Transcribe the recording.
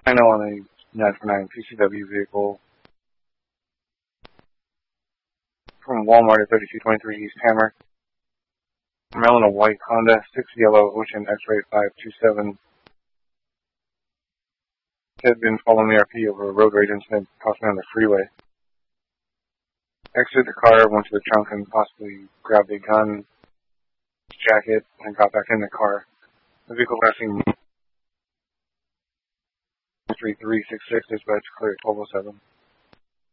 I know on a 949 PCW vehicle from Walmart at 3223 East Hammer. Male in a white Honda 6 Yellow Ocean X-Ray 527. Had been following the RP over a road rage incident, possibly on the freeway. Exited the car, went to the trunk, and possibly grabbed a gun, jacket, and got back in the car. The vehicle passing 3366 dispatch clear 1207.